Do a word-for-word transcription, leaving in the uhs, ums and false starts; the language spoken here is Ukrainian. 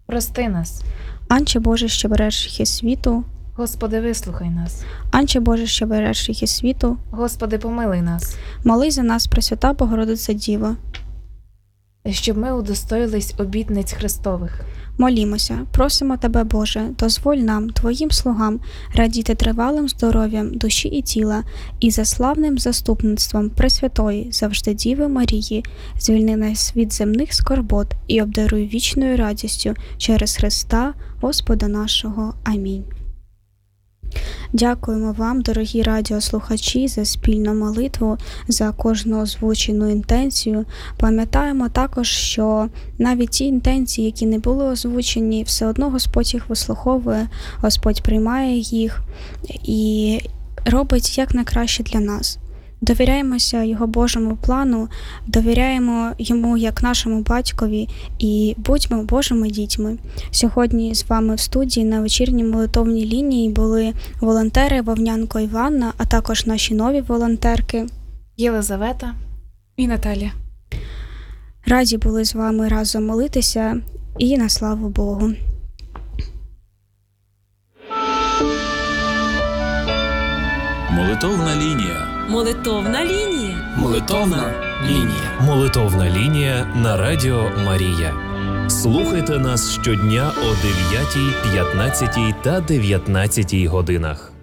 Прости нас. Анче Боже, що береш гріхи світу, Господи, вислухай нас. Анче Боже, що береш гріхи світу, Господи, помилуй нас. молись за нас, Пресвята Богородиця Діва. Щоб ми удостоїлись обітниць Христових. Молімося, просимо Тебе, Боже, дозволь нам, Твоїм слугам, радіти тривалим здоров'ям душі і тіла і за славним заступництвом Пресвятої, завжди Діви Марії, звільни нас від земних скорбот і обдаруй вічною радістю через Христа, Господа нашого. Амінь. Дякуємо вам, дорогі радіослухачі, за спільну молитву, за кожну озвучену інтенцію. Пам'ятаємо також, що навіть ті інтенції, які не були озвучені, все одно Господь їх вислуховує, Господь приймає їх і робить як найкраще для нас. Довіряємося Його Божому плану, довіряємо Йому як нашому батькові і будьмо Божими дітьми. Сьогодні з вами в студії на вечірній молитовній лінії були волонтери Вовнянко Іванна, а також наші нові волонтерки Єлизавета і Наталя. Раді були з вами разом молитися і на славу Богу. Молитовна лінія. Молитовна лінія. Молитовна лінія. Молитовна лінія на Радіо Марія. Слухайте нас щодня о дев'ятій, п'ятнадцятій та дев'ятнадцятій годинах.